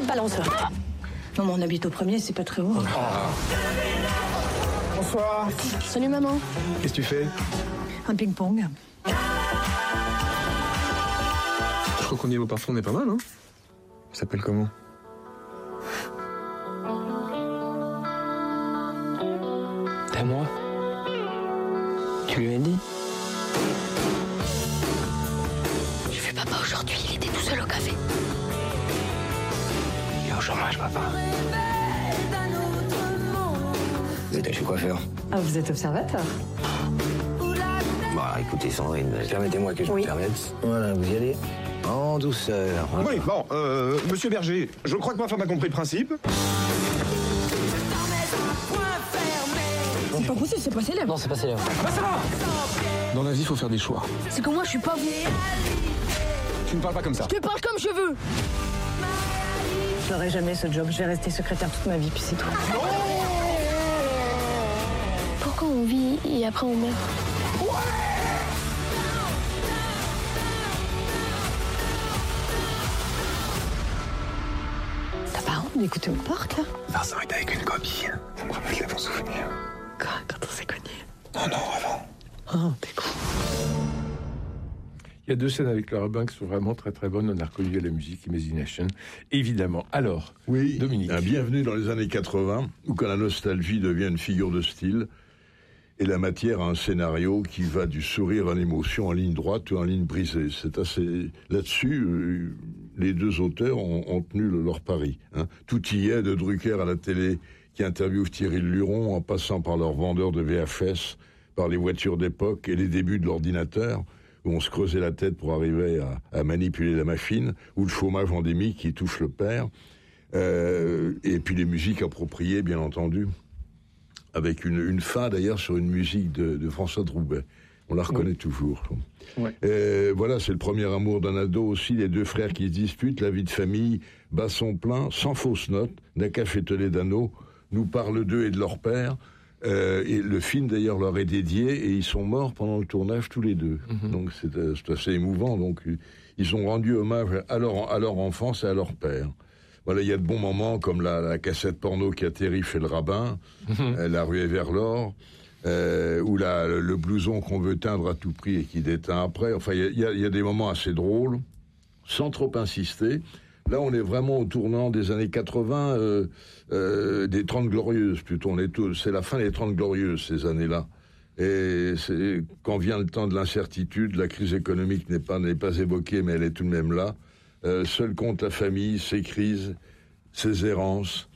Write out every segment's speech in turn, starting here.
te balance. Non, mais on habite au premier, c'est pas très haut. Bonsoir. Salut maman. Qu'est-ce que tu fais? Un ping-pong. Je crois qu'au niveau parfum, on est pas mal, hein? Ça s'appelle comment? T'as moi? Tu lui as dit? J'ai vu papa aujourd'hui, il était tout seul au café. Il est au chômage, papa. Vous êtes allé chez coiffeur? Ah, vous êtes observateur? Bah, écoutez, Sandrine, permettez-moi que je me permette. Voilà, vous y allez en douceur. Hein. Oui, bon, monsieur Berger, je crois que ma femme a compris le principe. C'est pas possible, c'est pas célèbre. Non, c'est pas célèbre. Dans la vie, il faut faire des choix. C'est que moi je suis pas vous. Tu ne parles pas comme ça. Je te parle comme je veux. Je n'aurai jamais ce job, je vais rester secrétaire toute ma vie, puis c'est tout. Pourquoi on vit et après on meurt? T'as pas honte d'écouter une porte, là? Vincent est avec une copine. Ça me rappelle les bons souvenirs. Quand on s'est connus. Non, avant. Oh, t'es con. Il y a deux scènes avec Laura Banks qui sont vraiment très très bonnes. On a reconnu la musique, Imagination, évidemment. Alors, oui, Dominique. Un bienvenue dans les années 80, où quand la nostalgie devient une figure de style, et la matière a un scénario qui va du sourire à l'émotion en ligne droite ou en ligne brisée. C'est assez... Là-dessus, les deux auteurs ont tenu leur pari. Hein. Tout y est, de Drucker à la télé, qui interviewe Thierry Luron, en passant par leurs vendeurs de VHS, par les voitures d'époque et les débuts de l'ordinateur, où on se creusait la tête pour arriver à manipuler la machine, ou le chômage endémique qui touche le père, et puis les musiques appropriées, bien entendu, avec une fin d'ailleurs sur une musique de François Droubet. On la reconnaît toujours. Ouais. Voilà, c'est le premier amour d'un ado aussi, les deux frères qui se disputent, la vie de famille bat son plein, sans fausse note, Nakache et Toledano nous parlent d'eux et de leur père. Et le film d'ailleurs leur est dédié et ils sont morts pendant le tournage tous les deux. Donc c'est assez émouvant. Donc ils ont rendu hommage à leur enfance et à leur père. Voilà, il y a de bons moments comme la cassette porno qui atterrit chez le rabbin, la ruée vers l'or, ou le blouson qu'on veut teindre à tout prix et qui déteint après. Enfin, il y a des moments assez drôles, sans trop insister. Là, on est vraiment au tournant des années 80, des 30 Glorieuses, plutôt. C'est la fin des 30 Glorieuses, ces années-là. Et quand vient le temps de l'incertitude, la crise économique n'est pas évoquée, mais elle est tout de même là. Seul compte la famille, ses crises, ses errances.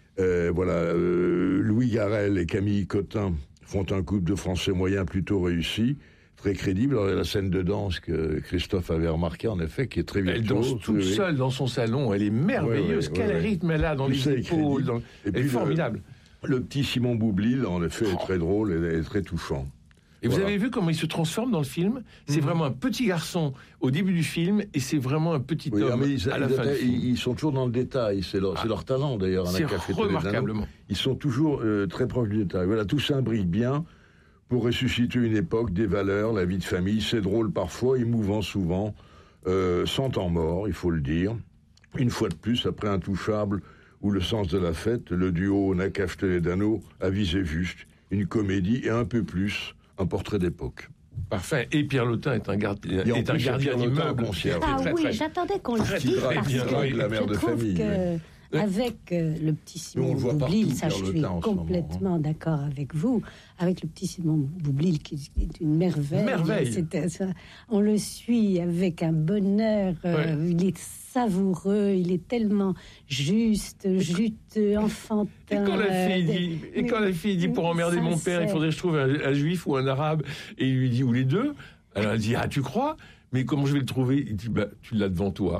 Louis Garrel et Camille Cotin font un couple de Français moyens plutôt réussi. Très crédible. Alors, il y a la scène de danse que Christophe avait remarqué, en effet, qui est très virtuose. Elle danse toute seule dans son salon. Elle est merveilleuse. Quel rythme elle a dans les épaules. Elle est formidable. Le petit Simon Boublil, en effet, est très drôle et très touchant. Et vous avez vu comment il se transforme dans le film? C'est vraiment un petit garçon au début du film et c'est vraiment un petit homme à la fin du film. Ils sont toujours dans le détail. C'est leur talent, d'ailleurs. C'est remarquablement. Ils sont toujours très proches du détail. Voilà, tout s'imbrique bien pour ressusciter une époque, des valeurs, la vie de famille. C'est drôle parfois, émouvant souvent, sans temps mort, il faut le dire. Une fois de plus, après Intouchable ou Le sens de la fête, le duo Nakache-Toledano a visé juste une comédie et un peu plus, un portrait d'époque. Parfait. Et Pierre Lotin est un gardien d'immeuble. Ah oui, j'attendais qu'on le dise parce que la mère de famille. Avec le petit Simon Boublil, ça je suis complètement d'accord avec vous, avec le petit Simon Boublil qui est une merveille. On le suit avec un bonheur, il est savoureux, il est tellement juste, juteux, enfantin. Et quand la fille dit pour emmerder mon père, il faudrait que je trouve un juif ou un arabe, et il lui dit ou les deux. Alors elle dit tu crois? Mais comment je vais le trouver? Il dit tu l'as devant toi.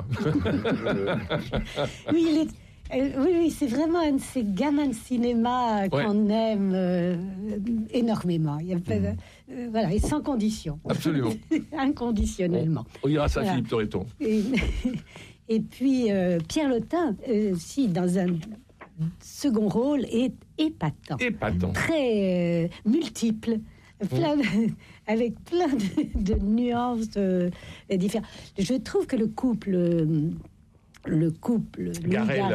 Oui, c'est vraiment un de ces gamins de cinéma qu'on aime énormément. Il y a et sans condition. Absolument. Inconditionnellement. On ira ça, Philippe Torreton. Et puis Pierre Lotin, dans un second rôle, est épatant. Très multiple. Avec plein de nuances différentes. Je trouve que le couple Louis Garrel